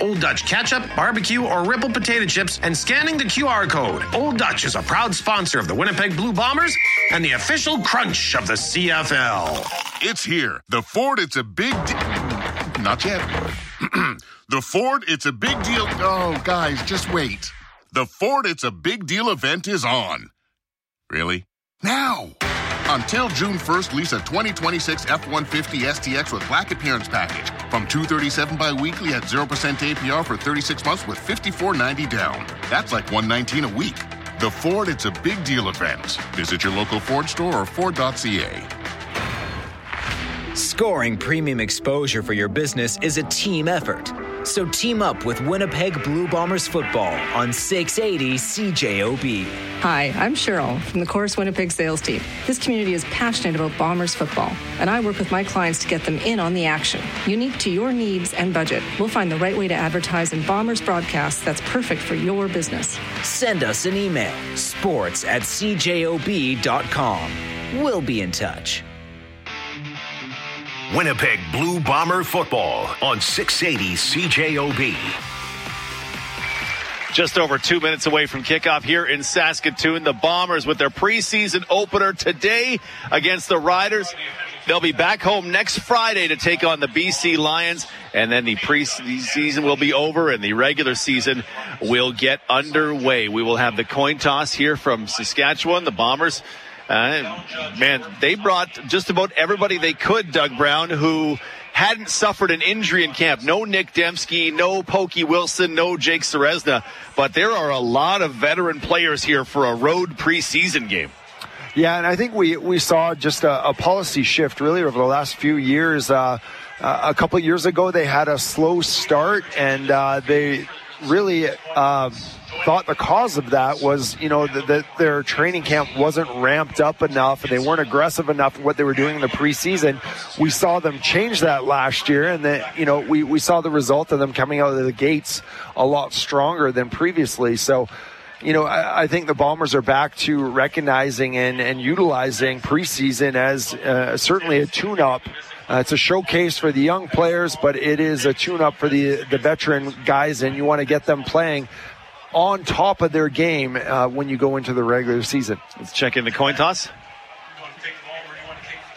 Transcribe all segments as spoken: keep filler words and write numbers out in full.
Old Dutch ketchup, barbecue, or Ripple potato chips and scanning the Q R code. Old Dutch is a proud sponsor of the Winnipeg Blue Bombers and the official crunch of the C F L. It's here. The Ford, it's a big deal. Not yet. The Ford, it's a big deal. Oh, guys, just wait. The Ford, it's a big deal event is on. Really? Now. Until June first, lease a twenty twenty-six F one fifty S T X with Black Appearance Package from two hundred thirty-seven dollars bi-weekly at zero percent A P R for thirty-six months with fifty-four ninety down. That's like one hundred nineteen dollars a week. The Ford, it's a big deal event. Visit your local Ford store or Ford dot C A. Scoring premium exposure for your business is a team effort. So team up with Winnipeg Blue Bombers football on six eighty C J O B. Hi, I'm Cheryl from the Chorus Winnipeg sales team. This community is passionate about Bombers football, and I work with my clients to get them in on the action. Unique to your needs and budget, we'll find the right way to advertise in Bombers broadcasts that's perfect for your business. Send us an email, sports at c j o b dot com. We'll be in touch. Winnipeg Blue Bomber football on six eighty C J O B. Just over two minutes away from kickoff here in Saskatoon. The Bombers with their preseason opener today against the Riders. They'll be back home next Friday to take on the B C Lions, and then the preseason will be over and the regular season will get underway. We will have the coin toss here from Saskatchewan. The Bombers, uh, man, they brought just about everybody they could, Doug Brown, who hadn't suffered an injury in camp. No Nick Dembski, no Pokey Wilson, no Jake Serezna, but there are a lot of veteran players here for a road preseason game. Yeah, and I think we, we saw just a, a policy shift really over the last few years. Uh, uh, a couple of years ago, they had a slow start, and uh, they really uh, thought the cause of that was, you know, that the, their training camp wasn't ramped up enough, and they weren't aggressive enough in what they were doing in the preseason. We saw them change that last year, and then, you know, we, we saw the result of them coming out of the gates a lot stronger than previously. So, you know, I, I think the Bombers are back to recognizing and, and utilizing preseason as uh, certainly a tune-up. Uh, it's a showcase for the young players, but it is a tune-up for the, the veteran guys, and you want to get them playing on top of their game uh, when you go into the regular season. Let's check in the coin toss. You want to take the ball where you want to take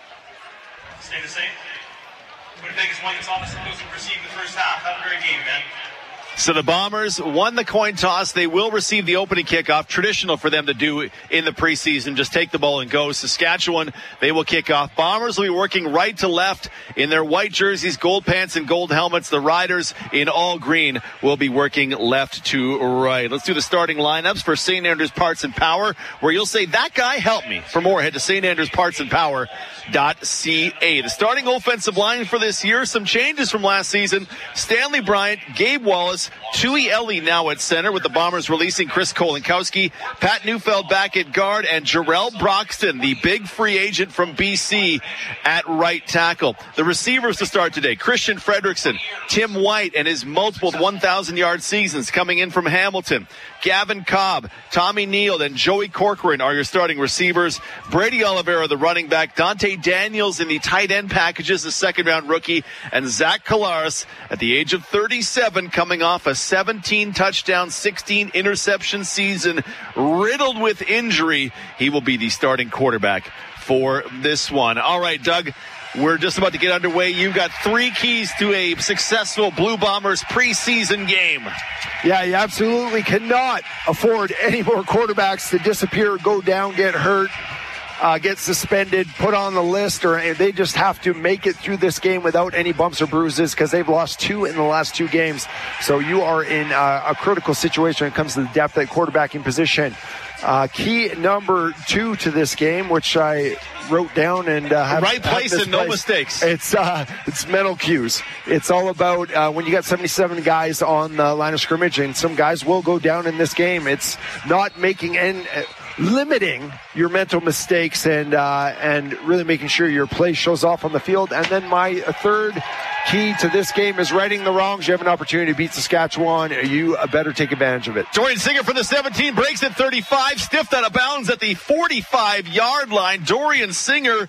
it? Stay the same. Winnipeg is one that's honest and losing, receiving the first half. Have a great game, man. So the Bombers won the coin toss. They will receive the opening kickoff, traditional for them to do in the preseason. Just take the ball and go. Saskatchewan, they will kick off. Bombers will be working right to left in their white jerseys, gold pants, and gold helmets. The Riders in all green will be working left to right. Let's do the starting lineups for Saint Andrews Parts and Power, where you'll say, that guy helped me. For more, head to Saint Andrews Parts and Power dot c a. The starting offensive line for this year, some changes from last season. Stanley Bryant, Gabe Wallace, Tui Ellie now at center, with the Bombers releasing Chris Kolinkowski, Pat Neufeld back at guard, and Jarrell Broxton, the big free agent from B C, at right tackle. The receivers to start today: Christian Fredrickson, Tim White and his multiple one thousand yard seasons coming in from Hamilton. Gavin Cobb, Tommy Neal, and Joey Corcoran are your starting receivers. Brady Oliveira, the running back. Dante Daniels in the tight end packages, the second round rookie. And Zach Collaros, at the age of thirty-seven, coming off a seventeen touchdown, sixteen interception season, riddled with injury. He will be the starting quarterback for this one. All right, Doug, we're just about to get underway. You've got three keys to a successful Blue Bombers preseason game. Yeah, you absolutely cannot afford any more quarterbacks to disappear, go down, get hurt, uh, get suspended, put on the list, or they just have to make it through this game without any bumps or bruises, because they've lost two in the last two games. So you are in uh, a critical situation when it comes to the depth at quarterbacking position. Uh, key number two to this game, which I wrote down and uh, have right place have and no mistakes. It's uh, it's mental cues. It's all about uh, when you got seventy-seven guys on the line of scrimmage, and some guys will go down in this game. It's not making and uh, limiting your mental mistakes and uh, and really making sure your play shows off on the field. And then my third key to this game is righting the wrongs. You have an opportunity to beat Saskatchewan. You better take advantage of it. Dorian Singer from the seventeen breaks at thirty-five, stiffed out of bounds at the forty-five yard line. Dorian Singer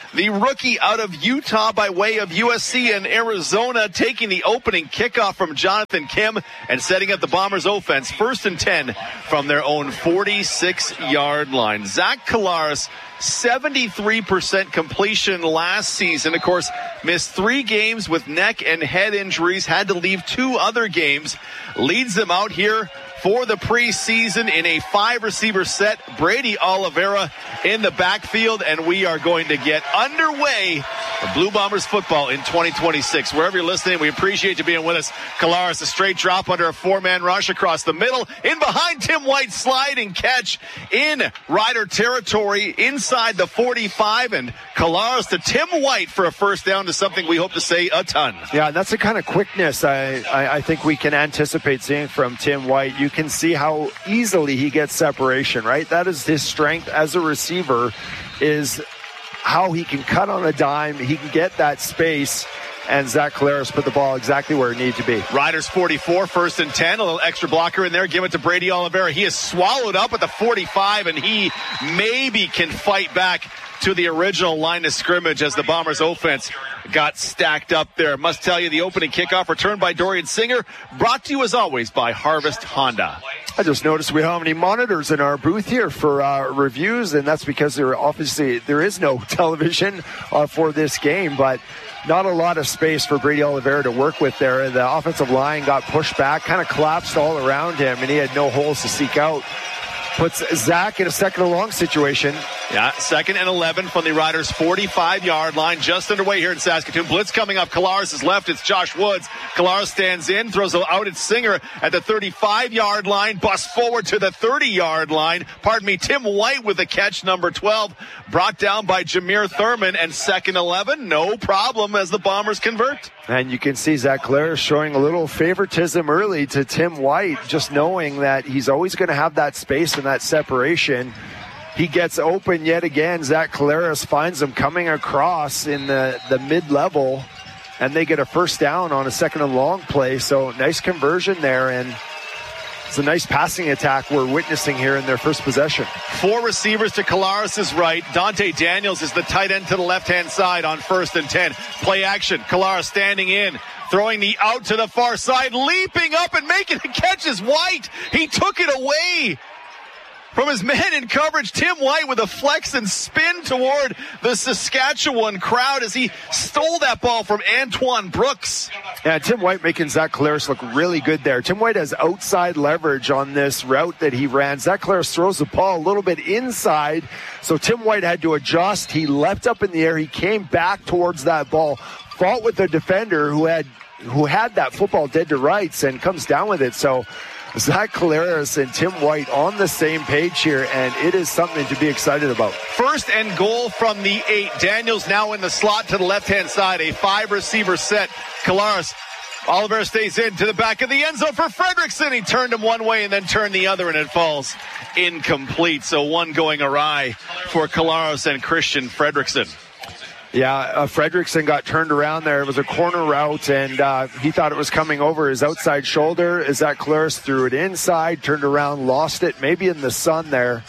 the rookie out of Utah by way of U S C and Arizona, taking the opening kickoff from Jonathan Kim and setting up the Bombers offense first and ten from their own forty-six-yard line. Zach Collaros, seventy-three percent completion last season. Of course, missed three games with neck and head injuries, had to leave two other games. Leads them out here for the preseason in a five-receiver set. Brady Oliveira in the backfield, and we are going to get underway for Blue Bombers football in twenty twenty-six. Wherever you're listening, we appreciate you being with us. Collaros, a straight drop under a four-man rush across the middle. In behind Tim White, sliding catch in Rider territory inside the forty-five, and Collaros to Tim White for a first down to something we hope to say a ton. Yeah, that's the kind of quickness I, I, I think we can anticipate seeing from Tim White. You can see how easily he gets separation, right? That is his strength as a receiver, is how he can cut on a dime. He can get that space, and Zach Collaros put the ball exactly where it needed to be. Riders forty-four, first and ten. A little extra blocker in there. Give it to Brady Oliveira. He is swallowed up at the forty-five, and he maybe can fight back to the original line of scrimmage as the Bombers offense got stacked up there. Must tell you, the opening kickoff returned by Dorian Singer, brought to you as always by Harvest Honda. I just noticed we don't have any monitors in our booth here for uh, reviews, and that's because there obviously there is no television uh, for this game, but not a lot of space for Brady Oliveira to work with there. The offensive line got pushed back, kind of collapsed all around him, and he had no holes to seek out. Puts Zach in a second and long situation. Yeah, second and eleven from the Riders' forty-five-yard line. Just underway here in Saskatoon. Blitz coming up Collaros' left. It's Josh Woods. Collaros stands in, throws out at Singer at the thirty-five-yard line. Busts forward to the thirty-yard line. Pardon me, Tim White with the catch, number twelve. Brought down by Jameer Thurman. And second eleven, no problem as the Bombers convert. And you can see Zach Collaros showing a little favoritism early to Tim White, just knowing that he's always going to have that space and that separation. He gets open yet again. Zach Collaros finds him coming across in the, the mid-level, and they get a first down on a second and long play. So nice conversion there, and it's a nice passing attack we're witnessing here in their first possession. Four receivers to Collaros' right. Dante Daniels is the tight end to the left-hand side on first and ten. Play action. Collaros standing in, throwing the out to the far side, leaping up and making a catch is White. He took it away from his man in coverage. Tim White with a flex and spin toward the Saskatchewan crowd as he stole that ball from Antoine Brooks. Yeah, Tim White making Zach Collaros look really good there. Tim White has outside leverage on this route that he ran. Zach Collaros throws the ball a little bit inside, so Tim White had to adjust. He leapt up in the air. He came back towards that ball, fought with the defender who had who had that football dead to rights, and comes down with it. So Zach Collaros and Tim White on the same page here, and it is something to be excited about. First and goal from the eight. Daniels now in the slot to the left-hand side. A five-receiver set. Collaros, Oliver stays in to the back of the end zone for Fredrickson. He turned him one way and then turned the other, and it falls incomplete. So one going awry for Collaros and Christian Fredrickson. Yeah, uh, Fredrickson got turned around there. It was a corner route, and uh, he thought it was coming over his outside shoulder. As Zach Collaros threw it inside, turned around, lost it, maybe in the sun there.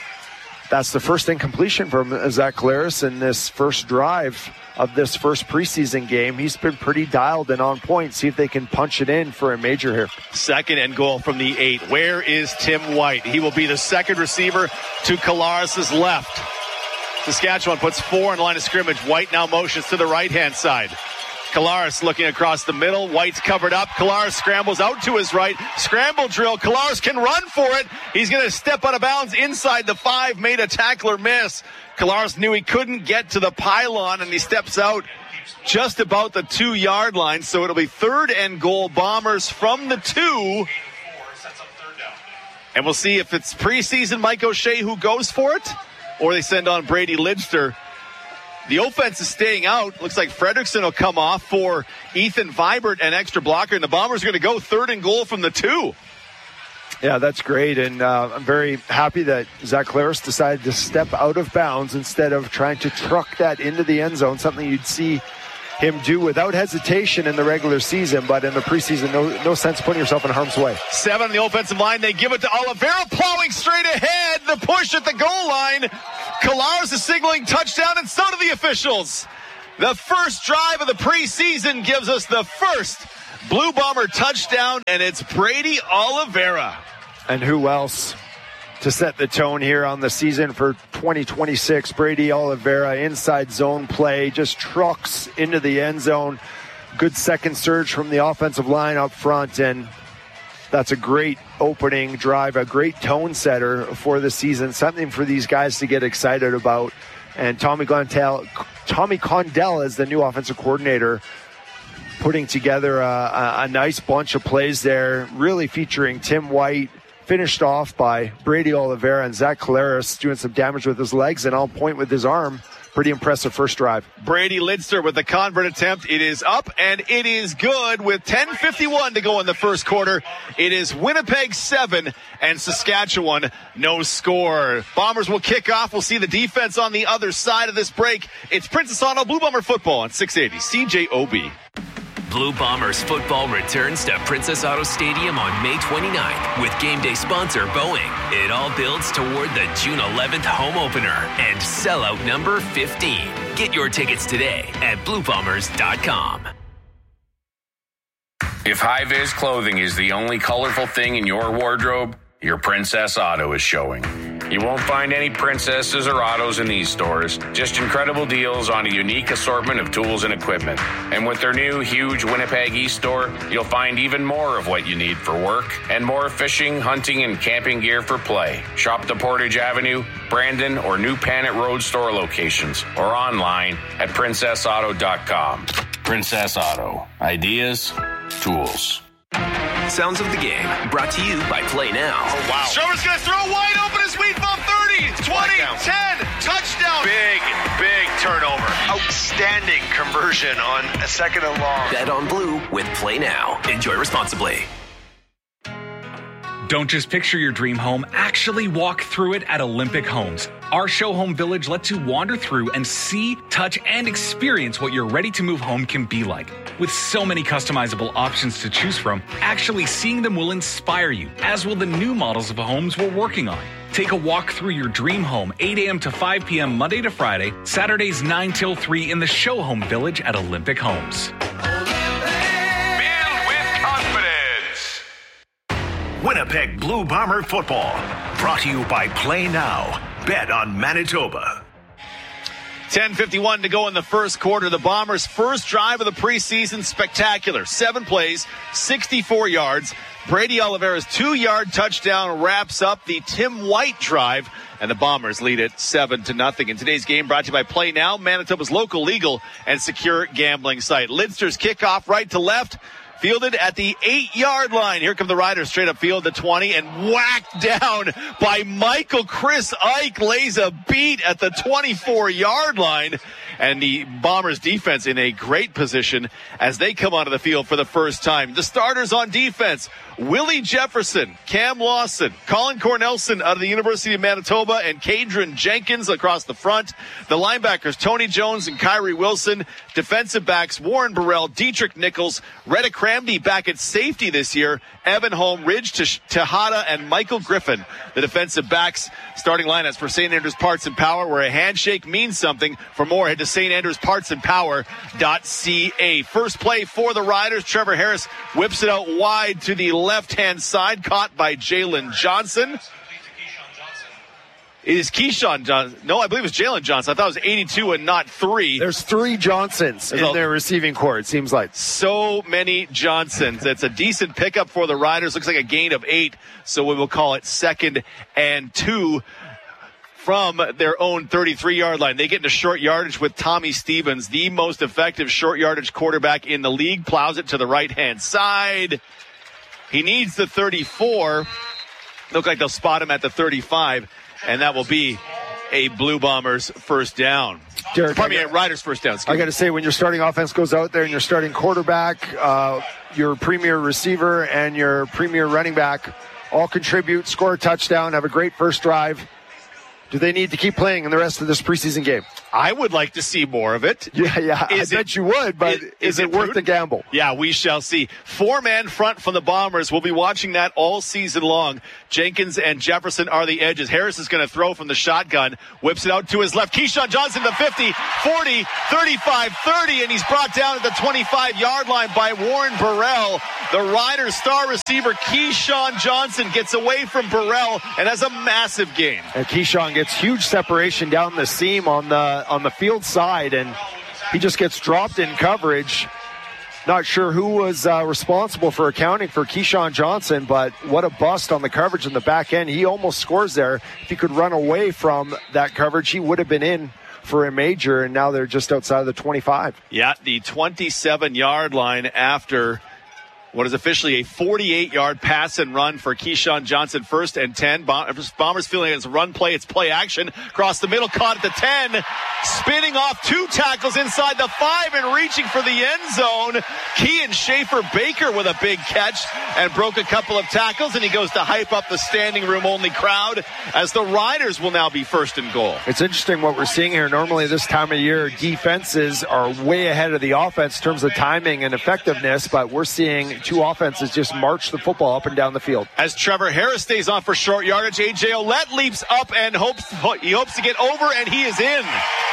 That's the first incompletion from Zach Collaros in this first drive of this first preseason game. He's been pretty dialed and on point. See if they can punch it in for a major here. Second and goal from the eight. Where is Tim White? He will be the second receiver to Collaros' left. Saskatchewan puts four in line of scrimmage. White now motions to the right-hand side. Collaros looking across the middle. White's covered up. Collaros scrambles out to his right. Scramble drill. Collaros can run for it. He's going to step out of bounds inside the five. Made a tackler miss. Collaros knew he couldn't get to the pylon, and he steps out just about the two-yard line. So it'll be third and goal. Bombers from the two. And we'll see if it's preseason Mike O'Shea who goes for it, or they send on Brady Lidster. The offense is staying out. Looks like Fredrickson will come off for Ethan Vibert, an extra blocker, and the Bombers are going to go third and goal from the two. Yeah, that's great, and uh, I'm very happy that Zach Collaros decided to step out of bounds instead of trying to truck that into the end zone, something you'd see him do without hesitation in the regular season, but in the preseason, no, no sense putting yourself in harm's way. Seven on the offensive line. They give it to Oliveira, plowing straight ahead. The push at the goal line. Collaros is signaling touchdown, and so do the officials. The first drive of the preseason gives us the first Blue Bomber touchdown, and it's Brady Oliveira. And who else to set the tone here on the season for twenty twenty-six? Brady Oliveira, inside zone play, just trucks into the end zone. Good second surge from the offensive line up front, and that's a great opening drive, a great tone setter for the season, something for these guys to get excited about. And Tommy Condell, Tommy Condell is the new offensive coordinator, putting together a, a, a nice bunch of plays there, really featuring Tim White, finished off by Brady Oliveira, and Zach Collaros doing some damage with his legs and on point with his arm. Pretty impressive first drive. Brady Lidster with the convert attempt. It is up and it is good with ten fifty-one to go in the first quarter. It is Winnipeg seven and Saskatchewan no score. Bombers will kick off. We'll see the defense on the other side of this break. It's Princess Auto Blue Bomber football on six eighty C J O B. Blue Bombers football returns to Princess Auto Stadium on May twenty-ninth with game day sponsor Boeing. It all builds toward the June eleventh home opener and sellout number fifteen. Get your tickets today at blue bombers dot com. If high-vis clothing is the only colorful thing in your wardrobe, your Princess Auto is showing. You won't find any princesses or autos in these stores, just incredible deals on a unique assortment of tools and equipment. And with their new huge Winnipeg East store, you'll find even more of what you need for work and more fishing, hunting, and camping gear for play. Shop the Portage Avenue, Brandon, or New Panet Road store locations or online at princess auto dot com. Princess Auto. Ideas, tools. Sounds of the game brought to you by Play Now. Oh, wow. Sherman's going to throw wide open as we bump thirty, twenty, ten, touchdown. Big, big turnover. Outstanding conversion on a second and long. Bet on Blue with Play Now. Enjoy responsibly. Don't just picture your dream home, actually walk through it at Olympic Homes. Our show home village lets you wander through and see, touch, and experience what your ready-to-move home can be like. With so many customizable options to choose from, actually seeing them will inspire you, as will the new models of homes we're working on. Take a walk through your dream home, eight a.m. to five p.m. Monday to Friday, Saturdays nine till three in the show home village at Olympic Homes. Winnipeg Blue Bomber football, brought to you by Play Now. Bet on Manitoba. ten fifty-one to go in the first quarter. The Bombers' first drive of the preseason, spectacular. Seven plays, sixty-four yards. Brady Oliveira's two-yard touchdown wraps up the Tim White drive, and the Bombers lead it seven to nothing. In today's game, brought to you by Play Now, Manitoba's local legal and secure gambling site. Lidster's kickoff right to left, fielded at the eight-yard line. Here come the Riders straight up field to twenty and whacked down by Michael Chris Ike. Lays a beat at the twenty-four-yard line. And the Bombers defense in a great position as they come onto the field for the first time. The starters on defense, Willie Jefferson, Cam Lawson, Colin Cornelson out of the University of Manitoba, and Kadron Jenkins across the front. The linebackers, Tony Jones and Kyrie Wilson. Defensive backs, Warren Burrell, Dietrich Nichols, Retta Cramdy back at safety this year, Evan Holm, Ridge Tejada, and Michael Griffin. The defensive backs starting lineups for Saint Andrews Parts and Power, where a handshake means something. For more, head to Saint Andrews Parts and Power dot c a. First play for the Riders. Trevor Harris whips it out wide to the left-hand side, caught by Jalen Johnson. It is Keyshawn Johnson. No, I believe it's Jalen Johnson. I thought it was eighty-two and not three. There's three Johnsons There's in a, their receiving core, it seems like. So many Johnsons. It's a decent pickup for the Riders. Looks like a gain of eight, so we will call it second and two from their own thirty-three-yard line. They get into short yardage with Tommy Stevens, the most effective short yardage quarterback in the league. Plows it to the right-hand side. He needs the thirty-four. Look like they'll spot him at the thirty-five. And that will be a Blue Bombers first down. Derek, Pardon me, a Riders first down. I got to say, when your starting offense goes out there and your starting quarterback, uh, your premier receiver, and your premier running back all contribute, score a touchdown, have a great first drive, do they need to keep playing in the rest of this preseason game? I would like to see more of it. Yeah, yeah, is I it, bet you would, but is, is, is it, it worth the gamble? Yeah, we shall see. Four-man front from the Bombers. We'll be watching that all season long. Jenkins and Jefferson are the edges. Harris is going to throw from the shotgun. Whips it out to his left. Keyshawn Johnson, the fifty, forty, thirty-five, thirty, and he's brought down at the twenty-five-yard line by Warren Burrell. The Riders' star receiver, Keyshawn Johnson, gets away from Burrell and has a massive gain. And Keyshawn gets huge separation down the seam on the on the field side, and he just gets dropped in coverage. Not sure who was uh, responsible for accounting for Keyshawn Johnson, but what a bust on the coverage in the back end. He almost scores there. If he could run away from that coverage, he would have been in for a major, and now they're just outside of the twenty-five. Yeah, the twenty-seven-yard line after what is officially a forty-eight-yard pass and run for Keyshawn Johnson. First and ten. Bombers feeling it's a run play. It's play action. Across the middle, caught at the ten. Spinning off two tackles inside the five and reaching for the end zone. Kean Schaefer-Baker with a big catch and broke a couple of tackles, and he goes to hype up the standing room only crowd as the Riders will now be first and goal. It's interesting what we're seeing here. Normally this time of year, defenses are way ahead of the offense in terms of timing and effectiveness, but we're seeing two offenses just march the football up and down the field. As Trevor Harris stays on for short yardage, A J Ouellette leaps up and hopes he hopes to get over, and he is in.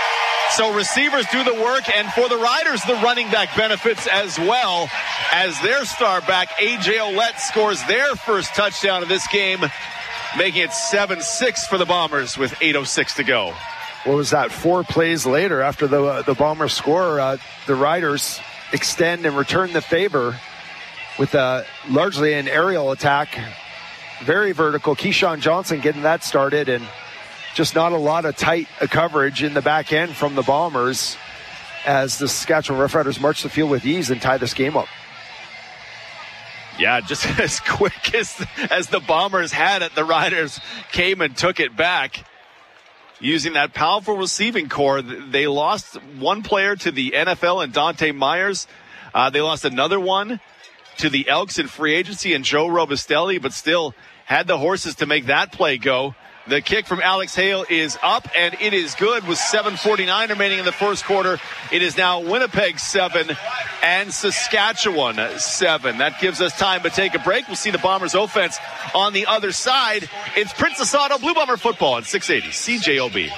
So receivers do the work, and for the Riders, the running back benefits as well, as their star back, A J Ouellette, scores their first touchdown of this game, making it seven six for the Bombers with eight oh six to go. What was that? Four plays later after the uh, the Bombers score, uh, the Riders extend and return the favor with uh, largely an aerial attack. Very vertical. Keyshawn Johnson getting that started, and just not a lot of tight uh, coverage in the back end from the Bombers as the Saskatchewan Roughriders march the field with ease and tie this game up. Yeah, just as quick as, as the Bombers had it, the Riders came and took it back. Using that powerful receiving core, they lost one player to the N F L and Dante Myers. Uh, they lost another one to the Elks in free agency and Joe Robustelli, but still had the horses to make that play go. The kick from Alex Hale is up, and it is good with seven forty-nine remaining in the first quarter. It is now Winnipeg seven and Saskatchewan seven. That gives us time to take a break. We'll see the Bombers offense on the other side. It's Princess Auto Blue Bomber football on six eighty C J O B.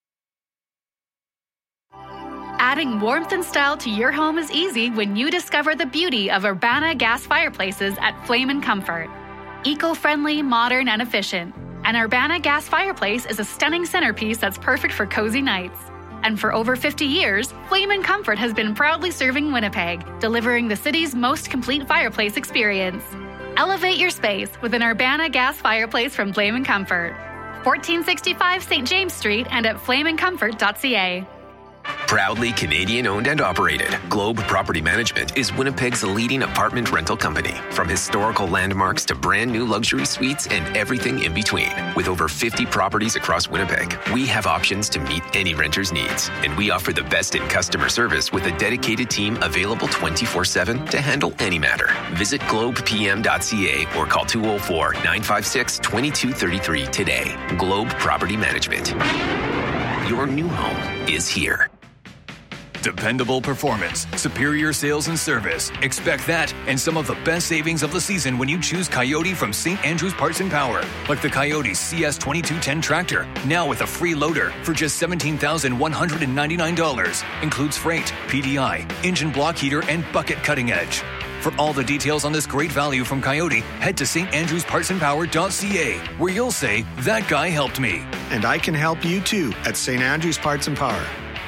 Adding warmth and style to your home is easy when you discover the beauty of Urbana gas fireplaces at Flame and Comfort. Eco-friendly, modern, and efficient. An Urbana gas fireplace is a stunning centerpiece that's perfect for cozy nights. And for over fifty years, Flame and Comfort has been proudly serving Winnipeg, delivering the city's most complete fireplace experience. Elevate your space with an Urbana gas fireplace from Flame and Comfort. fourteen sixty-five Saint James Street and at flame and comfort dot c a. Proudly Canadian owned and operated, Globe Property Management is Winnipeg's leading apartment rental company. From historical landmarks to brand new luxury suites and everything in between. With over fifty properties across Winnipeg, we have options to meet any renter's needs. And we offer the best in customer service with a dedicated team available twenty-four seven to handle any matter. Visit globe p m dot c a or call two oh four, nine five six, two two three three today. Globe Property Management. Your new home is here. Dependable performance, superior sales and service. Expect that and some of the best savings of the season when you choose Coyote from Saint Andrews Parts and Power. Like the Coyote C S twenty-two ten tractor, now with a free loader for just seventeen thousand one hundred ninety-nine dollars. Includes freight, P D I, engine block heater, and bucket cutting edge. For all the details on this great value from Coyote, head to st andrews parts and power dot c a, where you'll say, that guy helped me. And I can help you too at Saint Andrews Parts and Power.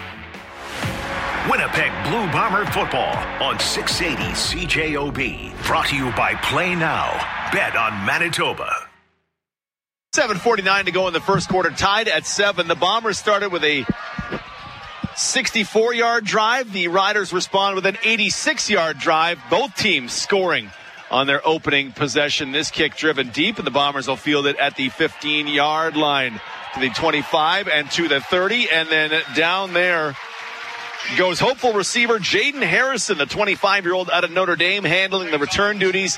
Winnipeg Blue Bomber football on six eighty C J O B. Brought to you by Play Now. Bet on Manitoba. seven forty-nine to go in the first quarter, tied at seven. The Bombers started with a sixty-four-yard drive. The Riders responded with an eighty-six-yard drive. Both teams scoring on their opening possession. This kick driven deep, and the Bombers will field it at the fifteen-yard line to the twenty-five and to the thirty, and then down there goes hopeful receiver Jaden Harrison, the twenty-five-year-old out of Notre Dame, handling the return duties.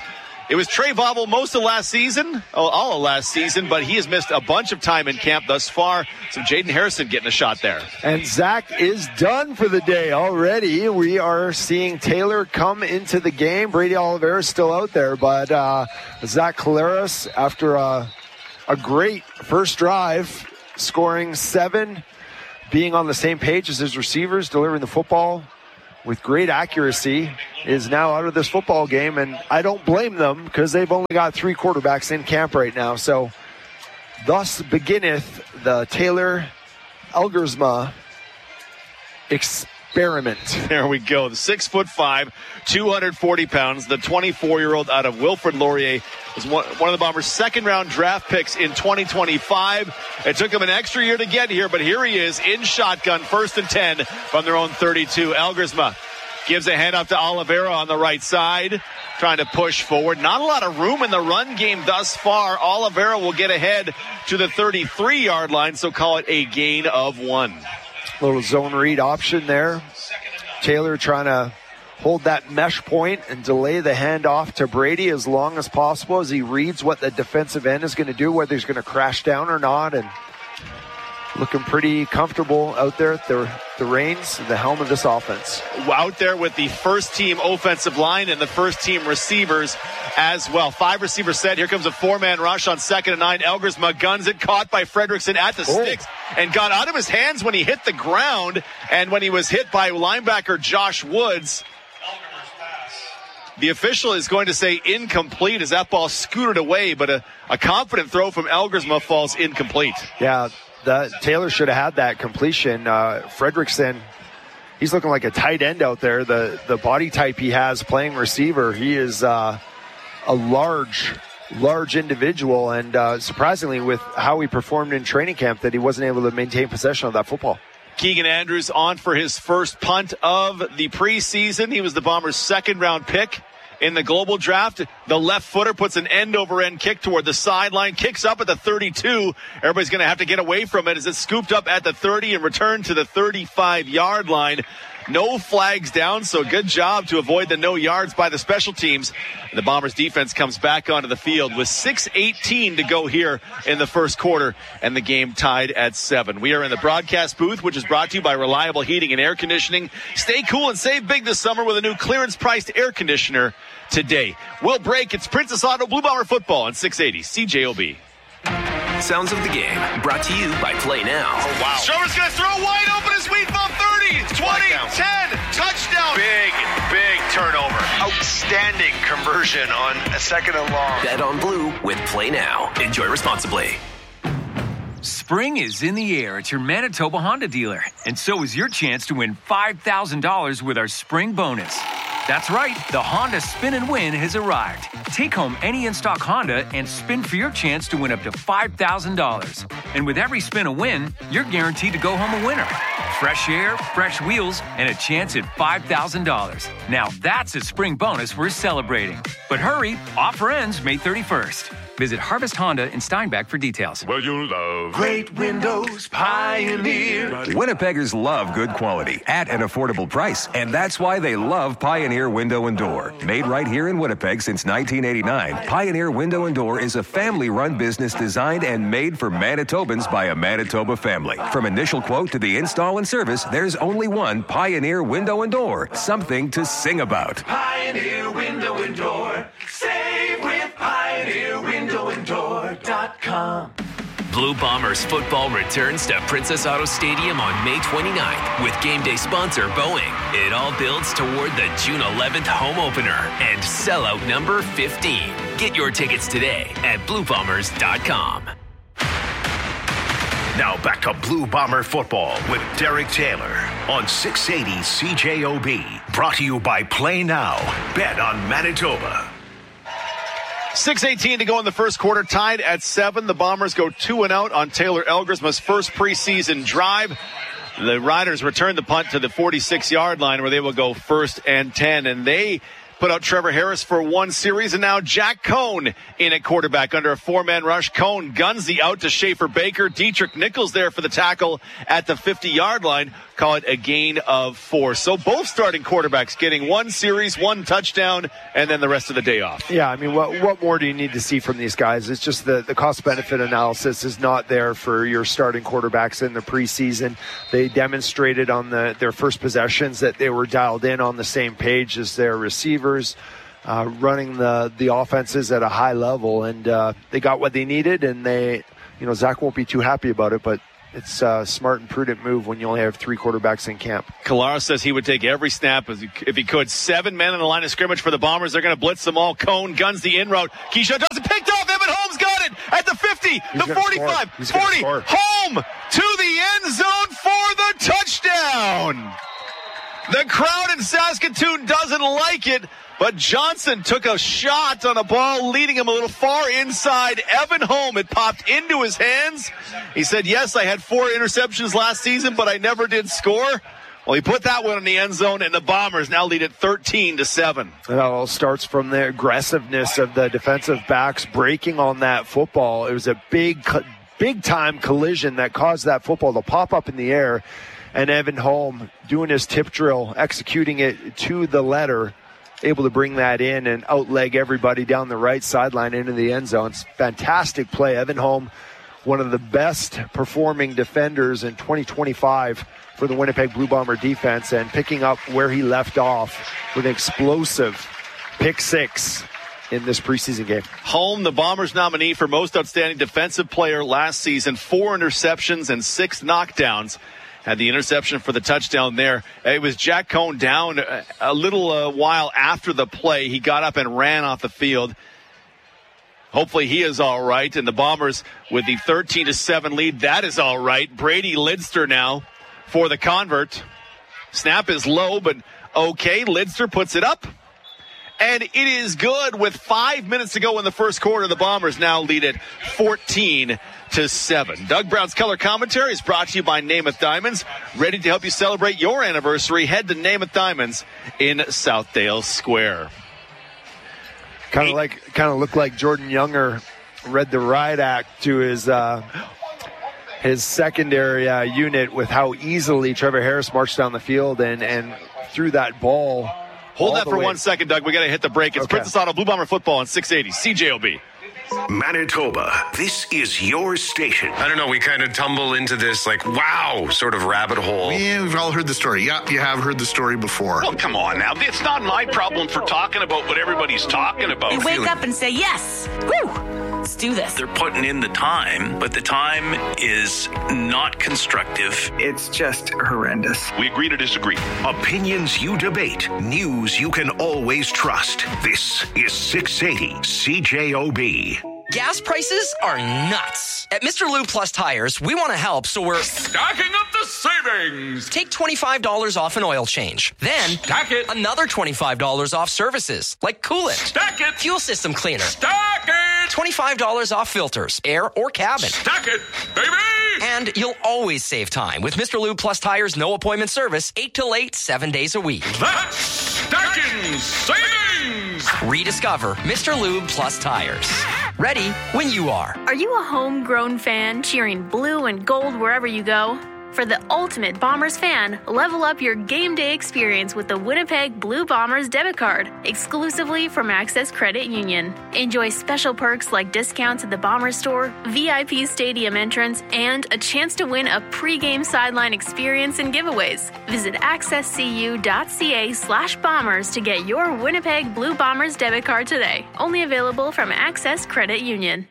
It was Trey Vobble most of last season, oh, all of last season, but he has missed a bunch of time in camp thus far. So Jaden Harrison getting a shot there. And Zach is done for the day already. We are seeing Taylor come into the game. Brady Oliveira is still out there, but uh, Zach Collaros, after a, a great first drive, scoring seven, being on the same page as his receivers, delivering the football with great accuracy, is now out of this football game, and I don't blame them because they've only got three quarterbacks in camp right now. So thus beginneth the Taylor Elgersma experiment. There we go. The six foot five, two hundred forty pounds, the twenty-four-year-old out of Wilfrid Laurier was one, one of the Bombers' second-round draft picks in twenty twenty-five. It took him an extra year to get here, but here he is in shotgun, first and ten from their own thirty-two. Elgersma gives a handoff to Oliveira on the right side, trying to push forward. Not a lot of room in the run game thus far. Oliveira will get ahead to the thirty-three-yard line, so call it a gain of one. Little zone read option there. Taylor trying to hold that mesh point and delay the handoff to Brady as long as possible as he reads what the defensive end is going to do, whether he's going to crash down or not, and looking pretty comfortable out there at the, the reins, the helm of this offense. Out there with the first team offensive line and the first team receivers as well. Five receivers set. Here comes a four-man rush on second and nine. Elgersma guns it, caught by Fredrickson at the oh. sticks, and got out of his hands when he hit the ground, and when he was hit by linebacker Josh Woods. The official is going to say incomplete as that ball scooted away, but a, a confident throw from Elgersma falls incomplete. Yeah, that Taylor should have had that completion. Uh, Fredrickson, he's looking like a tight end out there. The the body type he has playing receiver, he is uh, a large, large individual, and uh, surprisingly with how he performed in training camp that he wasn't able to maintain possession of that football. Keegan Andrews on for his first punt of the preseason. He was the Bombers' second-round pick in the global draft. The left footer puts an end-over-end kick toward the sideline, kicks up at the thirty-two. Everybody's going to have to get away from it as it's scooped up at the thirty and returned to the thirty-five-yard line. No flags down, so good job to avoid the no yards by the special teams. The Bombers defense comes back onto the field with six eighteen to go here in the first quarter, and the game tied at seven. We are in the broadcast booth, which is brought to you by Reliable Heating and Air Conditioning. Stay cool and save big this summer with a new clearance-priced air conditioner today. We'll break. It's Princess Auto Blue Bomber football on six eighty C J O B. Sounds of the game brought to you by Play Now. Oh, wow. Sherman's going to throw wide open as we bump thirty, twenty, ten, touchdown. Big, big turnover. Outstanding conversion on a second and long. Bet on Blue with Play Now. Enjoy responsibly. Spring is in the air at your Manitoba Honda dealer, and so is your chance to win five thousand dollars with our spring bonus. That's right, the Honda Spin and Win has arrived. Take home any in-stock Honda and spin for your chance to win up to five thousand dollars. And with every spin a win, you're guaranteed to go home a winner. Fresh air, fresh wheels, and a chance at five thousand dollars. Now that's a spring bonus worth celebrating. But hurry, offer ends May thirty-first. Visit Harvest Honda in Steinbach for details. Well, you love great windows, Pioneer. Winnipeggers love good quality at an affordable price, and that's why they love Pioneer Window and Door. Made right here in Winnipeg since nineteen eighty-nine, Pioneer Window and Door is a family-run business designed and made for Manitobans by a Manitoba family. From initial quote to the install and service, there's only one Pioneer Window and Door. Something to sing about. Pioneer Window and Door. Save with Pioneer Window and Door dot com. Blue Bombers football returns to Princess Auto Stadium on May twenty-ninth with game day sponsor Boeing. It all builds toward the June eleventh home opener and sellout number fifteen. Get your tickets today at blue bombers dot com. Now back to Blue Bomber football with Derek Taylor on six eighty C J O B. Brought to you by Play Now. Bet on Manitoba. six eighteen to go in the first quarter, tied at seven. The Bombers go two and out on Taylor Elgersma's first preseason drive. The Riders return the punt to the forty-six-yard line where they will go first and ten, and they put out Trevor Harris for one series, and now Jack Cohn in at quarterback under a four-man rush. Cohn guns the out to Schaefer Baker. Dietrich Nichols there for the tackle at the fifty-yard line. Call it a gain of four. So both starting quarterbacks getting one series, one touchdown, and then the rest of the day off. Yeah, I mean, what what more do you need to see from these guys? It's just the, the cost-benefit analysis is not there for your starting quarterbacks in the preseason. They demonstrated on the their first possessions that they were dialed in on the same page as their receivers, uh, running the, the offenses at a high level, and uh, they got what they needed, and they, you know, Zach won't be too happy about it, but it's a smart and prudent move when you only have three quarterbacks in camp. Kallara says he would take every snap if he could. Seven men in the line of scrimmage for the Bombers. They're going to blitz them all. Cohn guns the in route. Keyshawn does it. Picked off. Evan Holmes got it at the fifty, He's the forty-five, forty. Home to the end zone for the touchdown. The crowd in Saskatoon doesn't like it, but Johnson took a shot on a ball leading him a little far inside. Evan Holm, it popped into his hands. He said, yes, I had four interceptions last season, but I never did score. Well, he put that one in the end zone, and the Bombers now lead it thirteen to seven. It all starts from the aggressiveness of the defensive backs breaking on that football. It was a big, big time collision that caused that football to pop up in the air. And Evan Holm doing his tip drill, executing it to the letter, able to bring that in and outleg everybody down the right sideline into the end zone. It's fantastic play. Evan Holm, one of the best performing defenders in twenty twenty-five for the Winnipeg Blue Bomber defense, and picking up where he left off with an explosive pick six in this preseason game. Holm, the Bombers nominee for most outstanding defensive player last season, four interceptions and six knockdowns. Had the interception for the touchdown there. It was Jack Cohn down a, a little uh, while after the play. He got up and ran off the field. Hopefully he is all right. And the Bombers with the thirteen to seven lead. That is all right. Brady Lidster now for the convert. Snap is low, but okay. Lidster puts it up. And it is good with five minutes to go in the first quarter. The Bombers now lead it fourteen to seven. Doug Brown's color commentary is brought to you by Namath Diamonds. Ready to help you celebrate your anniversary? Head to Namath Diamonds in Southdale Square. Kind of like, kind of looked like Jordan Younger read the riot act to his uh, his secondary uh, unit with how easily Trevor Harris marched down the field and and threw that ball. Hold that for way. one second, Doug. We got to hit the break. It's okay. Princess Auto Blue Bomber Football on six eighty C J O B. Manitoba, this is your station. I don't know, we kind of tumble into this, like, wow, sort of rabbit hole. Yeah, we've all heard the story. Yeah, you have heard the story before. Well, come on now. It's not my problem for talking about what everybody's talking about. You wake up and say, yes, woo, let's do this. They're putting in the time, but the time is not constructive. It's just horrendous. We agree to disagree. Opinions you debate, news you can always trust. This is six eighty C J O B. Gas prices are nuts. At Mister Lube Plus Tires, we want to help, so we're stacking up the savings. Take twenty-five dollars off an oil change. Then stack it. Another twenty-five dollars off services, like coolant. Stack it. Fuel system cleaner. Stack it. twenty-five dollars off filters, air or cabin. Stack it, baby. And you'll always save time with Mister Lube Plus Tires no appointment service, eight till eight, seven days a week. That's stacking savings. Rediscover Mister Lube Plus Tires. Ready when you are. Are you a homegrown fan cheering blue and gold wherever you go? For the ultimate Bombers fan, level up your game day experience with the Winnipeg Blue Bombers debit card, exclusively from Access Credit Union. Enjoy special perks like discounts at the Bombers store, V I P stadium entrance, and a chance to win a pregame sideline experience and giveaways. Visit accesscu.ca slash bombers to get your Winnipeg Blue Bombers debit card today. Only available from Access Credit Union.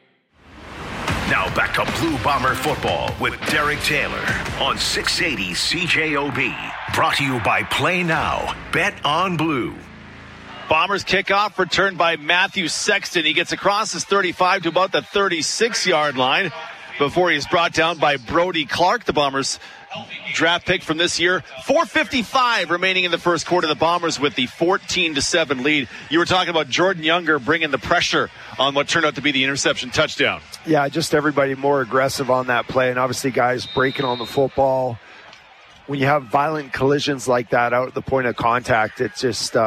Now back to Blue Bomber Football with Derek Taylor on six eighty C J O B. Brought to you by Play Now. Bet on Blue. Bombers kickoff returned by Matthew Sexton. He gets across his thirty-five to about the thirty-six-yard line before he's brought down by Brody Clark, the Bombers' draft pick from this year. four fifty-five remaining in the first quarter. The Bombers with the fourteen to seven lead. You were talking about Jordan Younger bringing the pressure on what turned out to be the interception touchdown. Yeah, just everybody more aggressive on that play, and obviously guys breaking on the football. When you have violent collisions like that out at the point of contact, it just uh,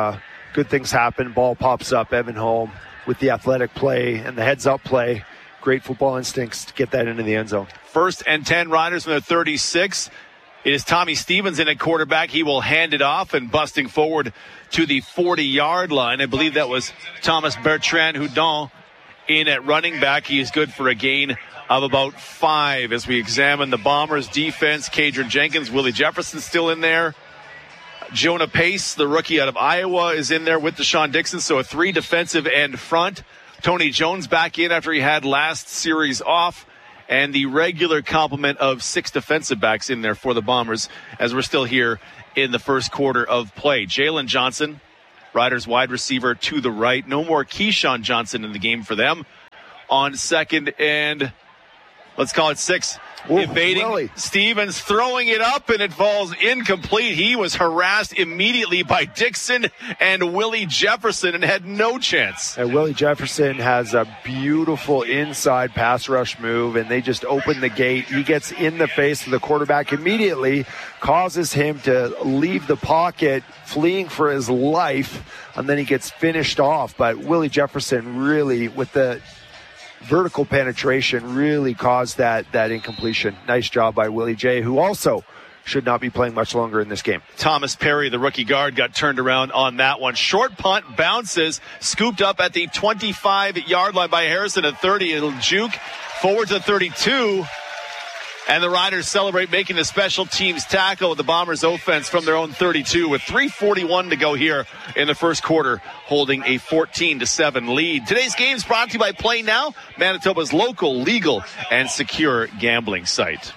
good things happen. Ball pops up. Evan Holm with the athletic play and the heads-up play. Great football instincts to get that into the end zone. First and ten, Riders from their thirty-six. It is Tommy Stevens in at quarterback. He will hand it off and busting forward to the forty-yard line. I believe that was Thomas Bertrand-Houdon in at running back. He is good for a gain of about five as we examine the Bombers' defense. Kadron Jenkins, Willie Jefferson still in there. Jonah Pace, the rookie out of Iowa, is in there with Deshaun Dixon. So a three defensive end front. Tony Jones back in after he had last series off. And the regular complement of six defensive backs in there for the Bombers as we're still here in the first quarter of play. Jalen Johnson, Riders wide receiver to the right. No more Keyshawn Johnson in the game for them. On second and, let's call it six. Ooh, evading really? Stevens, throwing it up, and it falls incomplete. He was harassed immediately by Dixon and Willie Jefferson and had no chance. And Willie Jefferson has a beautiful inside pass rush move, and they just open the gate. He gets in the face of the quarterback immediately, causes him to leave the pocket, fleeing for his life, and then he gets finished off. But Willie Jefferson really, with the vertical penetration, really caused that that incompletion. Nice job by Willie J, who also should not be playing much longer in this game. Thomas Perry, the rookie guard, got turned around on that one. Short punt, bounces, scooped up at the twenty-five-yard line by Harrison at thirty. It'll juke forward to thirty-two. And the Riders celebrate making a special teams tackle with the Bombers offense from their own thirty-two with three forty-one to go here in the first quarter, holding a fourteen to seven lead. Today's game is brought to you by Play Now, Manitoba's local, legal, and secure gambling site.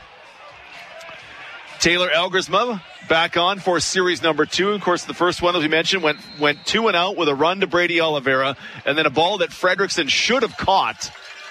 Taylor Elgersma back on for series number two. Of course, the first one, as we mentioned, went, went two and out with a run to Brady Oliveira, and then a ball that Fredrickson should have caught.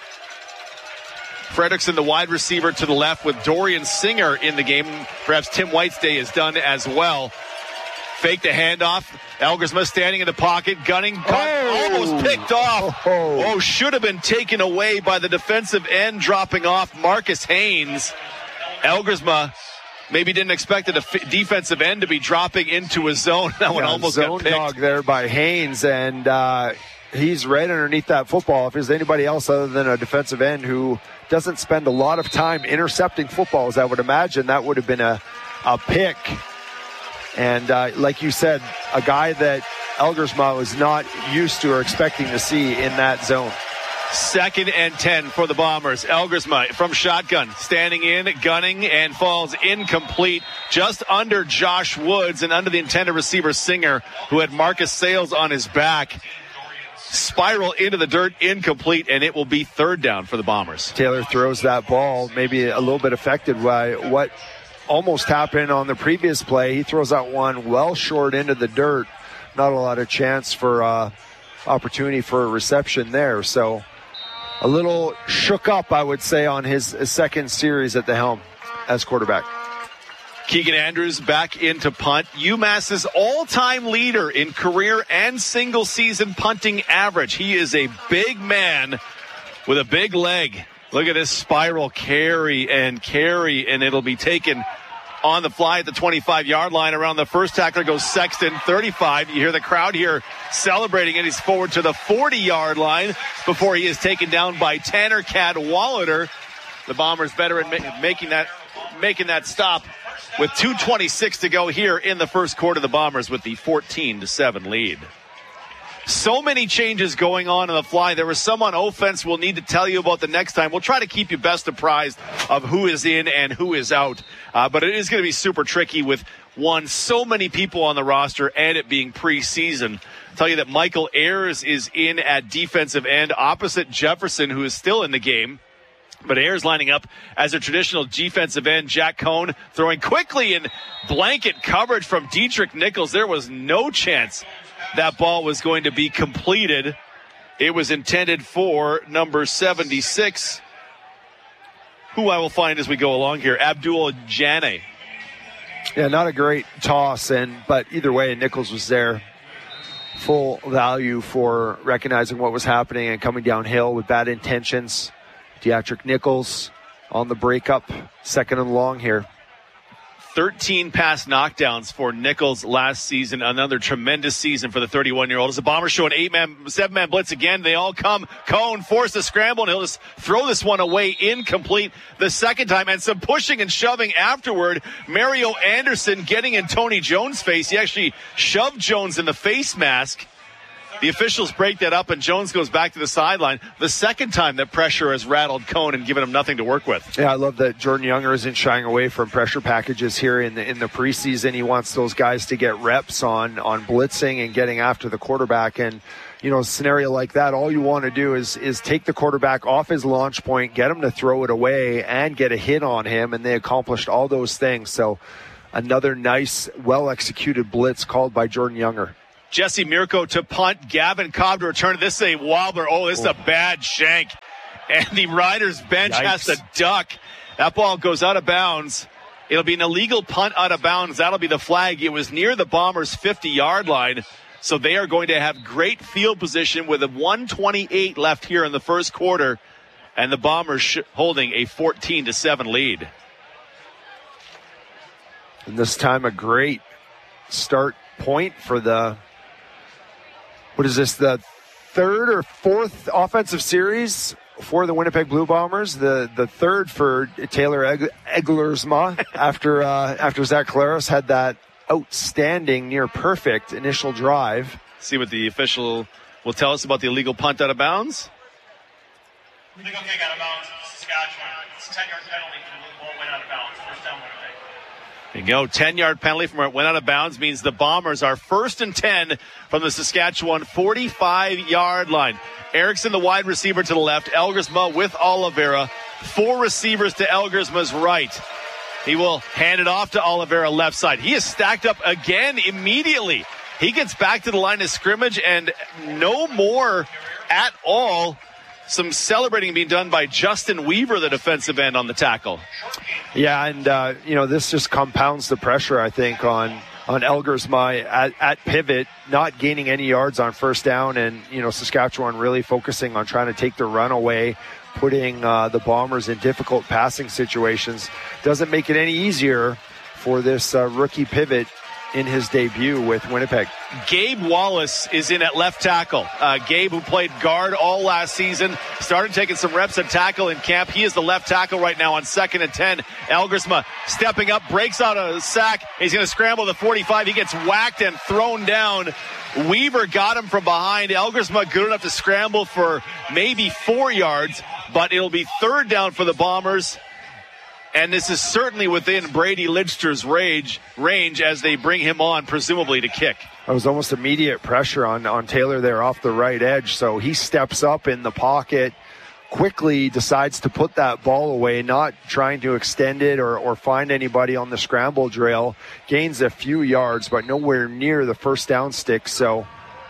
Fredrickson, the wide receiver to the left, with Dorian Singer in the game. Perhaps Tim White's day is done as well. Fake the handoff. Elgersma standing in the pocket, gunning, oh. almost picked off. Oh. oh, should have been taken away by the defensive end, dropping off Marcus Haynes. Elgersma maybe didn't expect the def- defensive end to be dropping into a zone. That yeah, one almost zone got picked. Dog there by Haynes, and uh, he's right underneath that football. If there's anybody else other than a defensive end who doesn't spend a lot of time intercepting footballs, I would imagine that would have been a, a pick. And uh, like you said, a guy that Elgersma was not used to or expecting to see in that zone. Second and ten for the Bombers. Elgersma from shotgun, standing in, gunning, and falls incomplete just under Josh Woods and under the intended receiver Singer, who had Marcus Sales on his back. Spiral into the dirt, incomplete, and it will be third down for the Bombers. Taylor throws that ball, maybe a little bit affected by what almost happened on the previous play. He throws that one well short into the dirt. Not a lot of chance for uh, opportunity for a reception there. So a little shook up, I would say, on his, his second series at the helm as quarterback. Keegan Andrews back into punt. UMass's all-time leader in career and single-season punting average. He is a big man with a big leg. Look at this spiral carry and carry, and it'll be taken on the fly at the twenty-five-yard line. Around the first tackler goes Sexton, thirty-five. You hear the crowd here celebrating, and he's forward to the forty-yard line before he is taken down by Tanner Cadwallader. The Bombers better at ma- making that making that stop with two twenty-six to go here in the first quarter. The Bombers with the fourteen to seven lead. So many changes going on on the fly. There was some on offense we'll need to tell you about the next time. We'll try to keep you best apprised of who is in and who is out. Uh, but it is going to be super tricky with, one, so many people on the roster and it being preseason. I'll tell you that Michael Ayers is in at defensive end opposite Jefferson, who is still in the game. But Ayers lining up as a traditional defensive end. Jack Cohn throwing quickly in blanket coverage from Dietrich Nichols. There was no chance that ball was going to be completed. It was intended for number seventy-six, who I will find as we go along here, Abdul Janneh. Yeah, not a great toss, and but either way, Nichols was there. Full value for recognizing what was happening and coming downhill with bad intentions. Dietrich Nichols on the breakup, second and long here. thirteen pass knockdowns for Nichols last season. Another tremendous season for the thirty-one-year-old. As the Bombers show an eight-man, seven-man blitz again, they all come. Cohn forced a scramble, and he'll just throw this one away incomplete the second time. And some pushing and shoving afterward. Mario Anderson getting in Tony Jones' face. He actually shoved Jones in the face mask. The officials break that up, and Jones goes back to the sideline. The second time that pressure has rattled Cohn and given him nothing to work with. Yeah, I love that Jordan Younger isn't shying away from pressure packages here in the in the preseason. He wants those guys to get reps on on blitzing and getting after the quarterback. And, you know, a scenario like that, all you want to do is is take the quarterback off his launch point, get him to throw it away, and get a hit on him. And they accomplished all those things. So another nice, well-executed blitz called by Jordan Younger. Jesse Mirko to punt. Gavin Cobb to return. This is a wobbler. Oh, this is a bad shank. And the Riders bench Yikes. has to duck. That ball goes out of bounds. It'll be an illegal punt out of bounds. That'll be the flag. It was near the Bombers' fifty-yard line. So they are going to have great field position with a one twenty-eight left here in the first quarter. And the Bombers sh- holding a fourteen to seven lead. And this time a great start point for the... What is this, the third or fourth offensive series for the Winnipeg Blue Bombers? The the third for Taylor Egg- Eglersma after uh, after Zach Collaros had that outstanding, near perfect initial drive. See what the official will tell us about the illegal punt out of bounds. Illegal kick out of bounds, Saskatchewan. It's a ten-yard penalty for the ball went out of bounds. First down, Winnipeg. There you go. ten-yard penalty from where it went out of bounds means the Bombers are first and ten from the Saskatchewan forty-five-yard line. Erickson, the wide receiver to the left. Elgersma with Oliveira. Four receivers to Elgersma's right. He will hand it off to Oliveira left side. He is stacked up again immediately. He gets back to the line of scrimmage and no more at all. Some celebrating being done by Justin Weaver, the defensive end, on the tackle. Yeah, and, uh, you know, this just compounds the pressure, I think, on, on Elgersma at, at pivot, not gaining any yards on first down, and, you know, Saskatchewan really focusing on trying to take the run away, putting uh, the Bombers in difficult passing situations. Doesn't make it any easier for this uh, rookie pivot in his debut with Winnipeg. Gabe Wallace is in at left tackle. Uh, Gabe, who played guard all last season, started taking some reps at tackle in camp. He is the left tackle right now on second and ten. Elgersma stepping up, breaks out a sack. He's going to scramble the forty-five. He gets whacked and thrown down. Weaver got him from behind. Elgersma good enough to scramble for maybe four yards, but it'll be third down for the Bombers. And this is certainly within Brady Lidster's range, range as they bring him on, presumably to kick. It was almost immediate pressure on, on Taylor there off the right edge. So he steps up in the pocket, quickly decides to put that ball away, not trying to extend it or, or find anybody on the scramble drill. Gains a few yards, but nowhere near the first down stick. So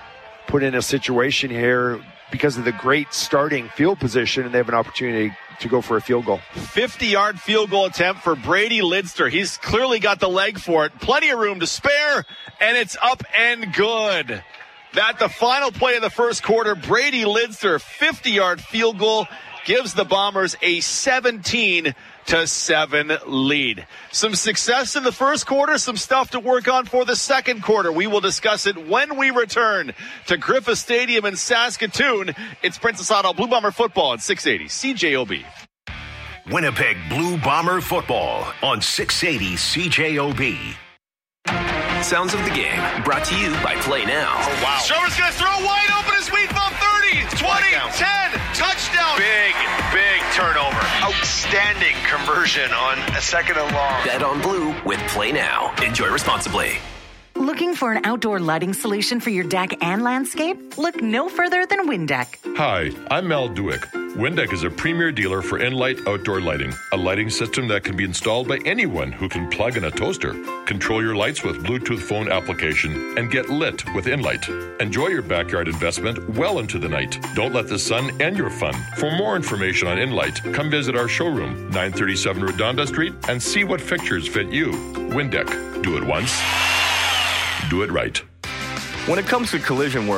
put in a situation here because of the great starting field position, and they have an opportunity to go for a field goal. fifty-yard field goal attempt for Brady Lidster. He's clearly got the leg for it. Plenty of room to spare, and it's up and good. That the final play of the first quarter, Brady Lidster, fifty-yard field goal, gives the Bombers a seventeen to seven lead. Some success in the first quarter, some stuff to work on for the second quarter. We will discuss it when we return to Griffith Stadium in Saskatoon. It's Princess Auto Blue Bomber football at six eighty C J O B. Winnipeg Blue Bomber football on six eighty C J O B. Sounds of the game brought to you by Play Now. Oh, wow. Sherman's going to throw wide open as we found thirty, twenty, ten, touchdown. Big, big turnover. Outstanding conversion on a second and long. Bet on Blue with Play Now. Enjoy responsibly. Looking for an outdoor lighting solution for your deck and landscape? Look no further than Windeck. Hi, I'm Mel Duick. Windeck is a premier dealer for Enlight outdoor lighting, a lighting system that can be installed by anyone who can plug in a toaster. Control your lights with Bluetooth phone application and get lit with Enlight. Enjoy your backyard investment well into the night. Don't let the sun end your fun. For more information on Enlight, come visit our showroom, nine thirty-seven Redonda Street, and see what fixtures fit you. Windeck. Do it once. Do it right. When it comes to collision work,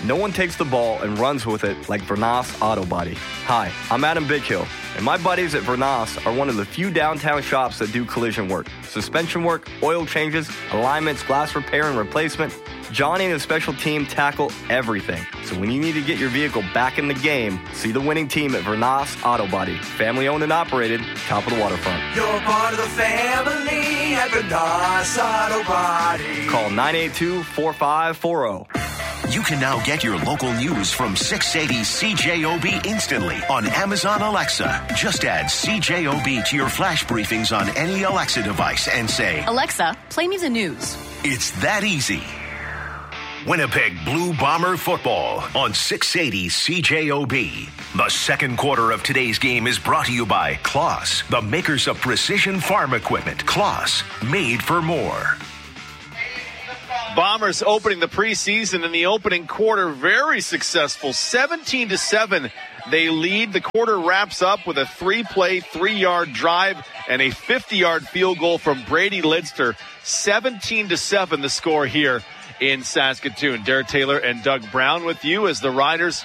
No one takes the ball and runs with it like Vernas Auto Body. Hi, I'm Adam Bighill, and my buddies at Vernas are one of the few downtown shops that do collision work, suspension work, oil changes, alignments, glass repair and replacement. Johnny and his special team tackle everything. So when you need to get your vehicle back in the game, see the winning team at Vernas Auto Body. Family owned and operated, top of the waterfront. You're part of the family at Vernas Auto Body. Call nine eight two, four five four zero. You can now get your local news from six eighty C J O B instantly on Amazon Alexa. Just add C J O B to your flash briefings on any Alexa device and say, Alexa, play me the news. It's that easy. Winnipeg Blue Bomber football on six eighty C J O B. The second quarter of today's game is brought to you by Kloss, the makers of precision farm equipment. Kloss, made for more. Bombers opening the preseason in the opening quarter, very successful. seventeen to seven, they lead. The quarter wraps up with a three-play, three-yard drive and a fifty-yard field goal from Brady Lidster. seventeen to seven, the score here in Saskatoon. Derek Taylor and Doug Brown with you as the Riders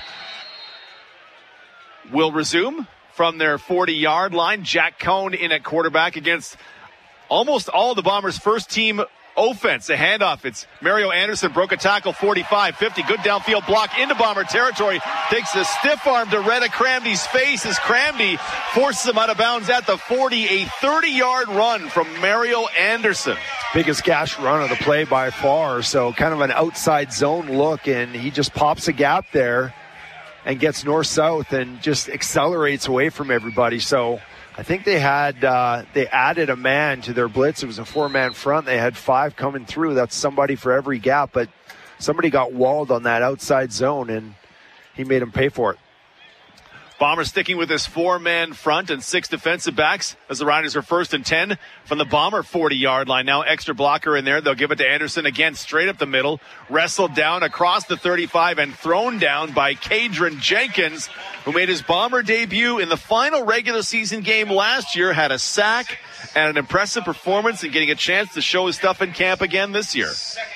will resume from their forty-yard line. Jack Cohn in at quarterback against almost all the Bombers' first-team offense. A handoff. It's Mario Anderson, broke a tackle, forty-five fifty. Good downfield block into Bomber territory. Takes a stiff arm to Retta Cramdy's face as Cramdy forces him out of bounds at the forty. A thirty-yard run from Mario Anderson. Biggest gash run of the play by far. So kind of an outside zone look, and he just pops a gap there and gets north-south and just accelerates away from everybody. So I think they had uh, they added a man to their blitz. It was a four-man front. They had five coming through. That's somebody for every gap, but somebody got walled on that outside zone, and he made him pay for it. Bombers sticking with this four-man front and six defensive backs as the Riders are first and ten from the Bomber forty-yard line. Now extra blocker in there. They'll give it to Anderson again, straight up the middle. Wrestled down across the thirty-five and thrown down by Kadron Jenkins, who made his Bomber debut in the final regular season game last year, had a sack and an impressive performance and getting a chance to show his stuff in camp again this year.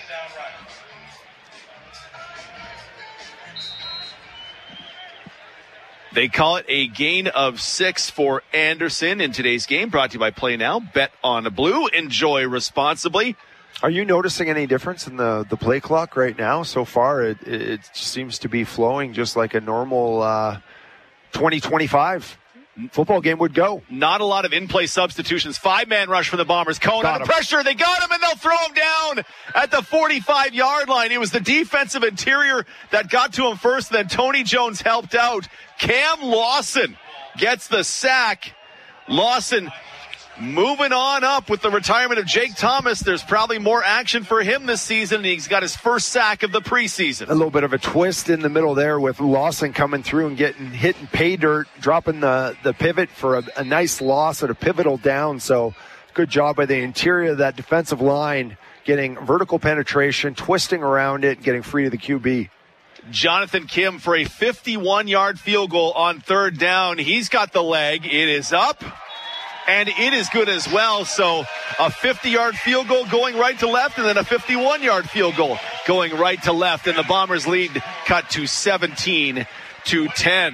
They call it a gain of six for Anderson in today's game. Brought to you by Play Now. Bet on Blue. Enjoy responsibly. Are you noticing any difference in the, the play clock right now? So far, it, it seems to be flowing just like a normal uh, twenty twenty-five football game would go. Not a lot of in-play substitutions. Five-man rush for the Bombers. Cohn under pressure. They got him, and they'll throw him down at the forty-five-yard line. It was the defensive interior that got to him first, then Tony Jones helped out. Cam Lawson gets the sack. Lawson moving on up with the retirement of Jake Thomas. There's probably more action for him this season. He's got his first sack of the preseason. A little bit of a twist in the middle there with Lawson coming through and getting hit in pay dirt, dropping the, the pivot for a, a nice loss at a pivotal down. So good job by the interior of that defensive line, getting vertical penetration, twisting around it, getting free to the Q B. Jonathan Kim for a fifty-one-yard field goal on third down. He's got the leg. It is up, and it is good as well. So a fifty-yard field goal going right to left, and then a fifty-one-yard field goal going right to left. And the Bombers lead cut to seventeen to ten.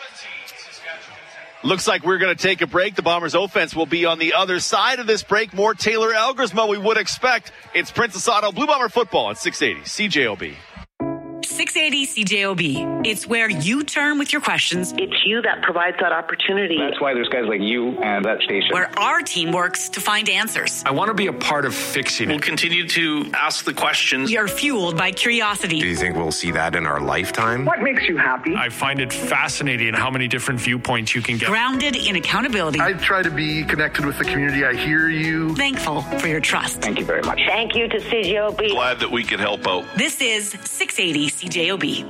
Looks like we're going to take a break. The Bombers offense will be on the other side of this break. More Taylor Elgersma we would expect. It's Princess Auto Blue Bomber football on six eighty C J O B. six eighty C J O B. It's where you turn with your questions. It's you that provides that opportunity. That's why there's guys like you and that station. Where our team works to find answers. I want to be a part of fixing it. We'll continue to ask the questions. We are fueled by curiosity. Do you think we'll see that in our lifetime? What makes you happy? I find it fascinating how many different viewpoints you can get. Grounded in accountability. I try to be connected with the community. I hear you. Thankful for your trust. Thank you very much. Thank you to C J O B. Glad that we could help out. This is six eighty C J O B.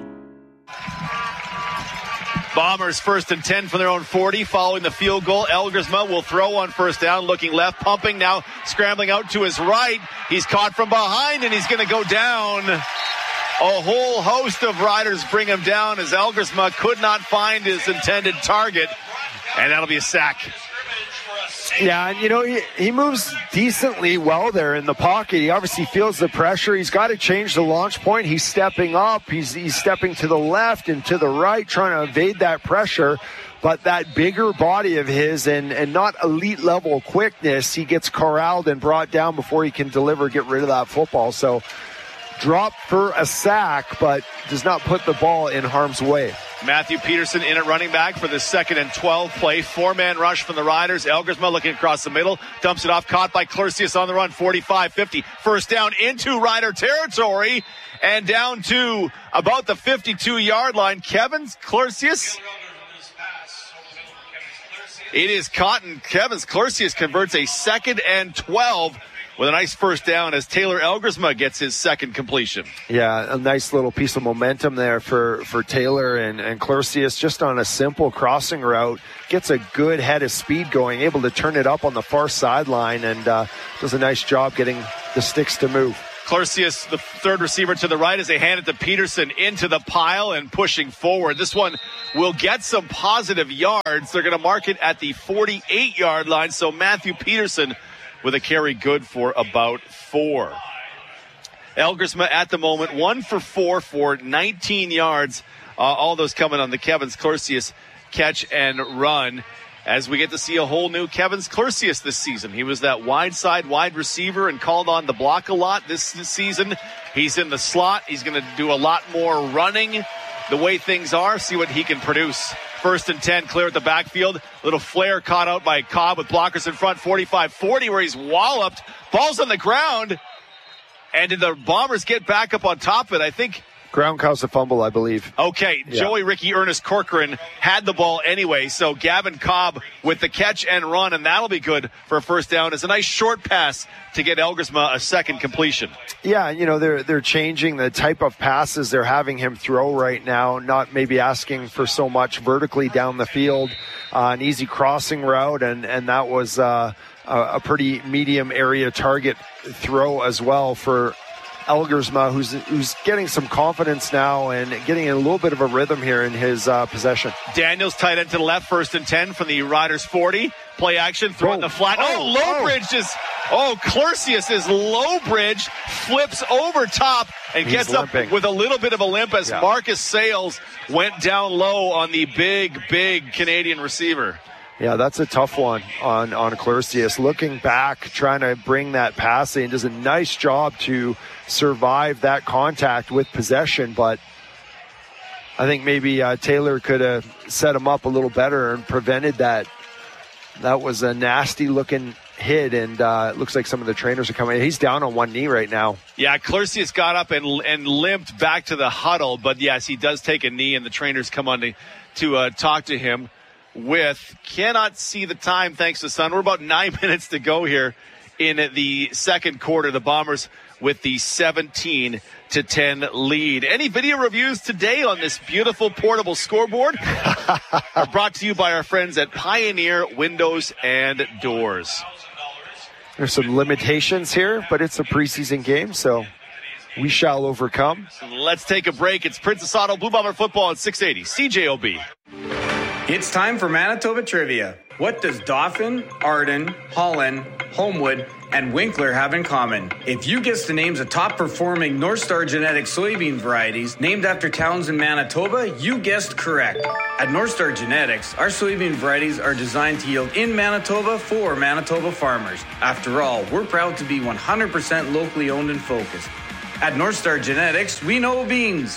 Bombers first and ten from their own forty following the field goal. Elgersma will throw on first down, looking left, pumping now, scrambling out to his right. He's caught from behind, and he's going to go down. A whole host of riders bring him down as Elgersma could not find his intended target, and that'll be a sack. Yeah, and you know, he, he moves decently well there in the pocket. He obviously feels the pressure. He's got to change the launch point. He's stepping up. He's, he's stepping to the left and to the right, trying to evade that pressure. But that bigger body of his and, and not elite level quickness, he gets corralled and brought down before he can deliver, get rid of that football. So drop for a sack, but does not put the ball in harm's way. Matthew Peterson in at running back for the second and twelve play. Four-man rush from the Riders. Elgersma looking across the middle. Dumps it off. Caught by Clercius on the run. forty-five fifty. First down into Rider territory. And down to about the fifty-two-yard line. Kevin Clercius. It is caught, and Kevin Clercius converts a second and twelve with a nice first down as Taylor Elgersma gets his second completion. Yeah, a nice little piece of momentum there for, for Taylor and, and Clercius just on a simple crossing route. Gets a good head of speed going, able to turn it up on the far sideline, and uh, does a nice job getting the sticks to move. Clercius, the third receiver to the right, as they hand it to Peterson into the pile and pushing forward. This one will get some positive yards. They're going to mark it at the forty-eight-yard line, so Matthew Peterson with a carry good for about four. Elgersma at the moment, one for four for nineteen yards. Uh, all those coming on the Kevin Clercius catch and run, as we get to see a whole new Kevin Clercius this season. He was that wide side wide receiver and called on the block a lot this, this season. He's in the slot. He's going to do a lot more running the way things are. See what he can produce. First and ten, clear at the backfield. Little flare caught out by Cobb with blockers in front, forty-five forty, where he's walloped. Ball's on the ground. And did the Bombers get back up on top of it? I think ground caused a fumble, I believe. Okay, yeah. Joey Ricky Ernest Corcoran had the ball anyway, so Gavin Cobb with the catch and run, and that'll be good for a first down. It's a nice short pass to get Elgersma a second completion. Yeah, you know, they're they're changing the type of passes they're having him throw right now, not maybe asking for so much vertically down the field, uh, an easy crossing route, and, and that was uh, a, a pretty medium area target throw as well for Elgersma, who's who's getting some confidence now and getting a little bit of a rhythm here in his uh, possession. Daniels tight end to the left, first and ten from the Riders forty. Play action, throwing oh, the flat. Oh, oh Lowbridge oh. just, oh, Clercius is Lowbridge, flips over top and He's gets limping. Up with a little bit of a limp as yeah. Marcus Sales went down low on the big, big Canadian receiver. Yeah, that's a tough one on, on Clercius. Looking back, trying to bring that pass in, does a nice job to survive that contact with possession, but I think maybe uh, Taylor could have set him up a little better and prevented that. That was a nasty-looking hit, and uh, it looks like some of the trainers are coming. He's down on one knee right now. Yeah, Clercius got up and and limped back to the huddle, but yes, he does take a knee, and the trainers come on to, to uh, talk to him. With cannot see the time thanks to sun. We're about nine minutes to go here in the second quarter. The Bombers with the seventeen to ten lead. Any video reviews today on this beautiful portable scoreboard are brought to you by our friends at Pioneer Windows and Doors. There's some limitations here, but it's a preseason game, so we shall overcome. Let's take a break. It's Princess Auto Blue Bomber football at six eighty C J O B. It's time for Manitoba Trivia. What does Dauphin, Arden, Holland, Homewood, and Winkler have in common? If you guess the names of top-performing North Star Genetics soybean varieties named after towns in Manitoba, you guessed correct. At North Star Genetics, our soybean varieties are designed to yield in Manitoba for Manitoba farmers. After all, we're proud to be one hundred percent locally owned and focused. At North Star Genetics, we know beans.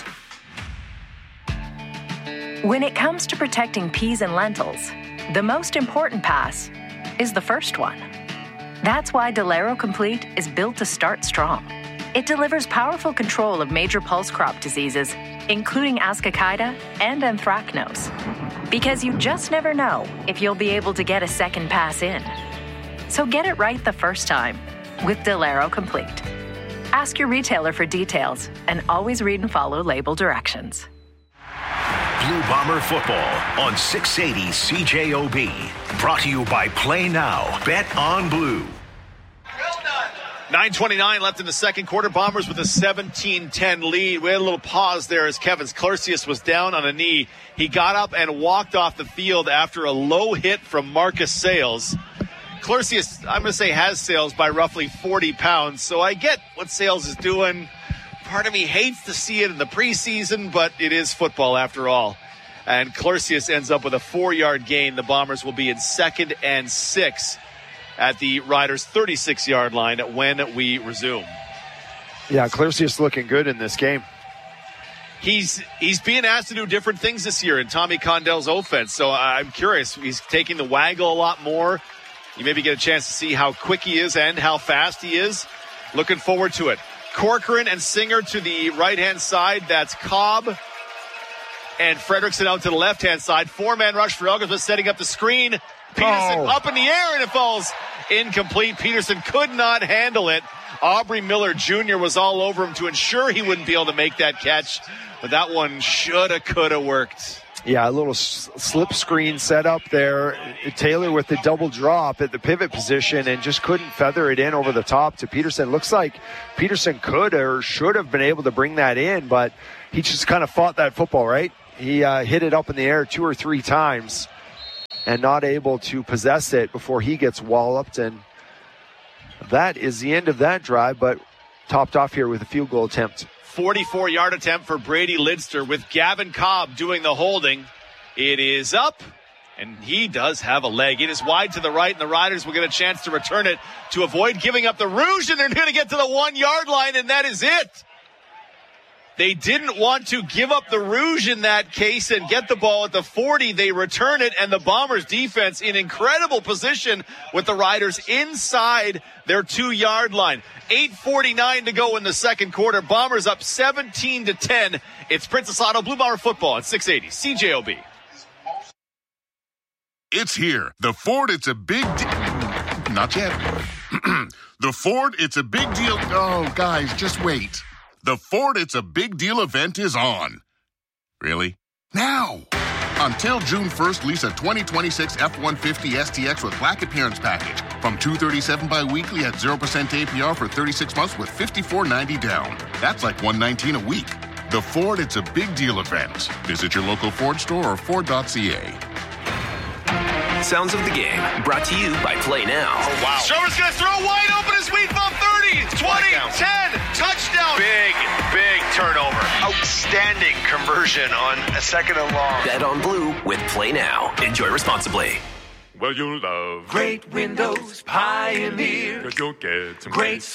When it comes to protecting peas and lentils, the most important pass is the first one. That's why Delero Complete is built to start strong. It delivers powerful control of major pulse crop diseases, including Ascochyta and Anthracnose. Because you just never know if you'll be able to get a second pass in. So get it right the first time with Delero Complete. Ask your retailer for details and always read and follow label directions. Blue Bomber football on six eighty C J O B. Brought to you by Play Now. Bet on Blue. nine twenty-nine left in the second quarter. Bombers with a seventeen ten lead. We had a little pause there as Kevin Clercius was down on a knee. He got up and walked off the field after a low hit from Marcus Sales. Clercius, I'm going to say, has Sales by roughly forty pounds, so I get what Sales is doing. Part of me hates to see it in the preseason, but it is football after all. And Clercius ends up with a four-yard gain. The Bombers will be in second and six at the Riders' thirty-six-yard line when we resume. Yeah, Clercius looking good in this game. He's he's being asked to do different things this year in Tommy Condell's offense, so I'm curious. He's taking the waggle a lot more. You maybe get a chance to see how quick he is and how fast he is. Looking forward to it. Corcoran and Singer to the right-hand side. That's Cobb and Fredrickson out to the left-hand side. Four-man rush for Elgin, setting up the screen. Peterson oh. up in the air, and it falls incomplete. Peterson could not handle it. Aubrey Miller Junior was all over him to ensure he wouldn't be able to make that catch. But that one shoulda, coulda worked. Yeah, a little s- slip screen set up there. Taylor with the double drop at the pivot position and just couldn't feather it in over the top to Peterson. Looks like Peterson could or should have been able to bring that in, but he just kind of fought that football, right? He uh, hit it up in the air two or three times and not able to possess it before he gets walloped. And that is the end of that drive, but topped off here with a field goal attempt. forty-four-yard attempt for Brady Lidster with Gavin Cobb doing the holding. It is up, and he does have a leg. It is wide to the right, and the Riders will get a chance to return it to avoid giving up the Rouge, and they're going to get to the one-yard line, and that is it. They didn't want to give up the Rouge in that case and get the ball at the forty. They return it, and the Bombers defense in incredible position with the Riders inside their two-yard line. eight forty-nine to go in the second quarter. Bombers up seventeen to ten. It's Princess Auto Blue Bomber football at six eighty C J O B. It's here. The Ford, it's a big deal. Not yet. The Ford, it's a big deal. Oh, guys, just wait. The Ford It's a Big Deal event is on. Really? Now! Until June first, lease a twenty twenty-six F one fifty S T X with Black Appearance Package from two hundred thirty-seven dollars bi-weekly at zero percent A P R for thirty-six months with fifty-four ninety down. That's like one hundred nineteen dollars a week. The Ford It's a Big Deal event. Visit your local Ford store or Ford dot C A. Sounds of the game, brought to you by Play Now. Oh, wow. Sherman's going to throw wide open as Wheat Ball thirty, twenty, ten, touchdown. Big, big turnover. Outstanding conversion on a second and long. Bet on Blue with Play Now. Enjoy responsibly. Well, you love great windows, Pioneer. Cause you'll get some great